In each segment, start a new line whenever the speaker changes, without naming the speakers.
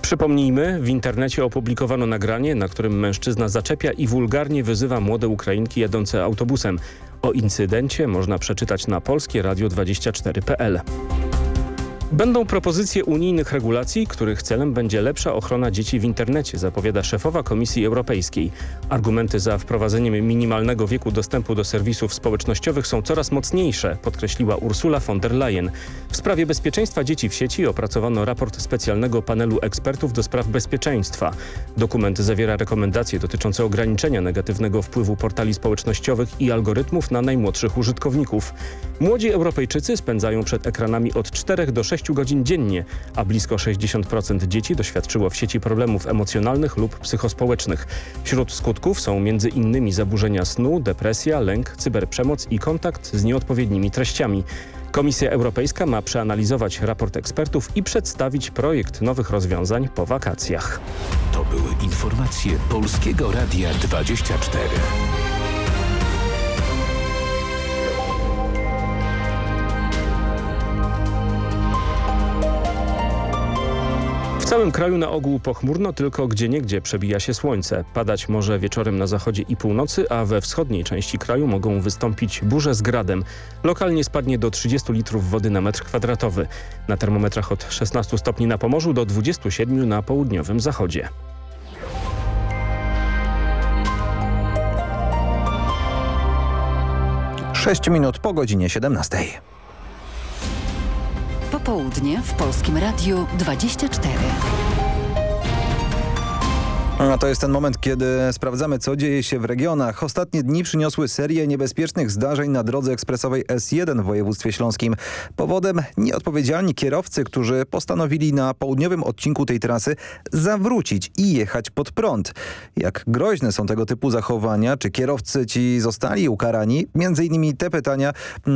Przypomnijmy, w internecie opublikowano nagranie, na którym mężczyzna zaczepia i wulgarnie wyzywa młode Ukrainki jadące autobusem. O incydencie można przeczytać na polskieradio24.pl. Będą propozycje unijnych regulacji, których celem będzie lepsza ochrona dzieci w internecie, zapowiada szefowa Komisji Europejskiej. Argumenty za wprowadzeniem minimalnego wieku dostępu do serwisów społecznościowych są coraz mocniejsze, podkreśliła Ursula von der Leyen. W sprawie bezpieczeństwa dzieci w sieci opracowano raport specjalnego panelu ekspertów do spraw bezpieczeństwa. Dokument zawiera rekomendacje dotyczące ograniczenia negatywnego wpływu portali społecznościowych i algorytmów na najmłodszych użytkowników. Młodzi Europejczycy spędzają przed ekranami od 4 do 6 godzin dziennie, a blisko 60% dzieci doświadczyło w sieci problemów emocjonalnych lub psychospołecznych. Wśród skutków są m.in. zaburzenia snu, depresja, lęk, cyberprzemoc i kontakt z nieodpowiednimi treściami. Komisja Europejska ma przeanalizować raport ekspertów i przedstawić projekt nowych rozwiązań po wakacjach.
To były informacje Polskiego Radia 24.
W całym kraju na ogół pochmurno, tylko gdzieniegdzie przebija się słońce. Padać może wieczorem na zachodzie i północy, a we wschodniej części kraju mogą wystąpić burze z gradem. Lokalnie spadnie do 30 litrów wody na metr kwadratowy. Na termometrach od 16 stopni na Pomorzu do 27 na południowym zachodzie.
Sześć minut po godzinie 17.
Popołudnie w Polskim Radiu 24.
A to jest ten moment, kiedy sprawdzamy, co dzieje się w regionach. Ostatnie dni przyniosły serię niebezpiecznych zdarzeń na drodze ekspresowej S1 w województwie śląskim. Powodem nieodpowiedzialni kierowcy, którzy postanowili na południowym odcinku tej trasy zawrócić i jechać pod prąd. Jak groźne są tego typu zachowania? Czy kierowcy ci zostali ukarani? Między innymi te pytania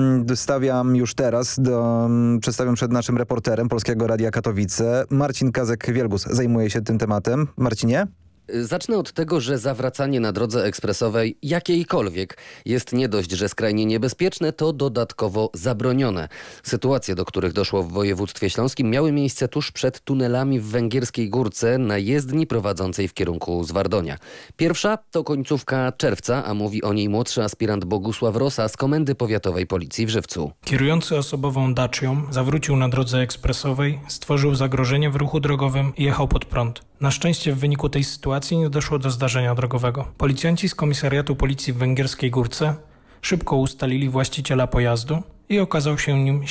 stawiam już teraz. Przedstawiam przed naszym reporterem Polskiego Radia Katowice. Marcin Kazek-Wielgus zajmuje się tym tematem. Marcinie?
Zacznę od tego, że zawracanie na drodze ekspresowej jakiejkolwiek jest nie dość, że skrajnie niebezpieczne, to dodatkowo zabronione. Sytuacje, do których doszło w województwie śląskim, miały miejsce tuż przed tunelami w Węgierskiej Górce na jezdni prowadzącej w kierunku Zwardonia. Pierwsza to końcówka czerwca, a mówi o niej młodszy aspirant Bogusław Rosa z Komendy Powiatowej Policji w Żywcu.
Kierujący osobową Dacią zawrócił na drodze ekspresowej, stworzył zagrożenie w ruchu drogowym i jechał pod prąd. Na szczęście w wyniku tej sytuacji nie doszło do zdarzenia drogowego. Policjanci z Komisariatu Policji w Węgierskiej Górce szybko ustalili właściciela pojazdu i okazał się nim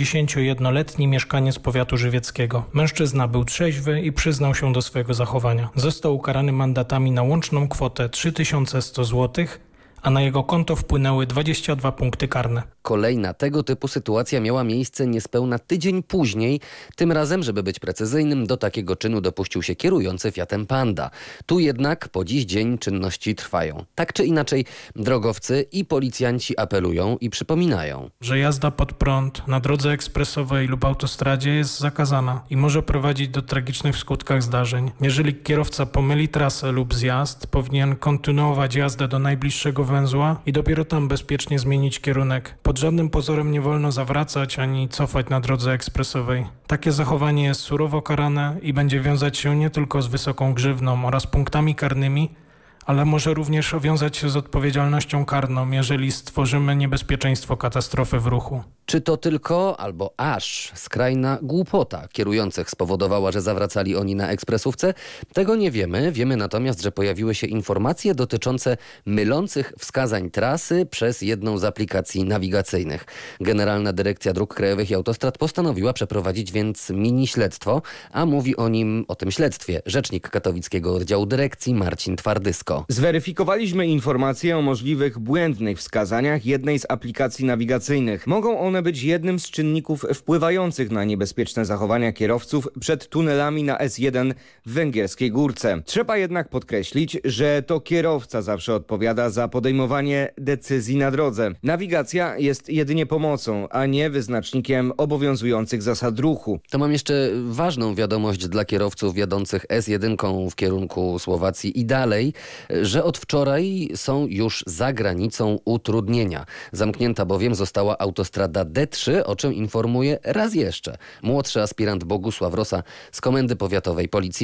71-letni mieszkaniec powiatu żywieckiego. Mężczyzna był trzeźwy i przyznał się do swojego zachowania. Został ukarany mandatami na łączną kwotę 3100 zł, a na jego konto wpłynęły 22 punkty karne.
Kolejna tego typu sytuacja miała miejsce niespełna tydzień później. Tym razem, żeby być precyzyjnym, do takiego czynu dopuścił się kierujący Fiatem Panda. Tu jednak po dziś dzień czynności trwają. Tak czy inaczej, drogowcy i policjanci apelują i przypominają,
że jazda pod prąd na drodze ekspresowej lub autostradzie jest zakazana i może prowadzić do tragicznych w skutkach zdarzeń. Jeżeli kierowca pomyli trasę lub zjazd, powinien kontynuować jazdę do najbliższego węzła i dopiero tam bezpiecznie zmienić kierunek. Pod żadnym pozorem nie wolno zawracać ani cofać na drodze ekspresowej. Takie zachowanie jest surowo karane i będzie wiązać się nie tylko z wysoką grzywną oraz punktami karnymi, ale może również wiązać się z odpowiedzialnością karną, jeżeli stworzymy niebezpieczeństwo katastrofy w ruchu.
Czy to tylko, albo aż skrajna głupota kierujących spowodowała, że zawracali oni na ekspresówce? Tego nie wiemy. Wiemy natomiast, że pojawiły się informacje dotyczące mylących wskazań trasy przez jedną z aplikacji nawigacyjnych. Generalna Dyrekcja Dróg Krajowych i Autostrad postanowiła przeprowadzić więc mini śledztwo, a mówi o tym śledztwie rzecznik katowickiego oddziału dyrekcji Marcin Twardysko.
Zweryfikowaliśmy informacje o możliwych błędnych wskazaniach jednej z aplikacji nawigacyjnych. Mogą one być jednym z czynników wpływających na niebezpieczne zachowania kierowców przed tunelami na S1 w Węgierskiej Górce. Trzeba jednak podkreślić, że to kierowca zawsze odpowiada za podejmowanie decyzji na drodze. Nawigacja jest jedynie pomocą, a nie wyznacznikiem obowiązujących zasad ruchu.
To mam jeszcze ważną wiadomość dla kierowców jadących S1 w kierunku Słowacji i dalej, że od wczoraj są już za granicą utrudnienia. Zamknięta bowiem została autostrada D3, o czym informuje raz jeszcze młodszy aspirant Bogusław Rosa z Komendy Powiatowej Policji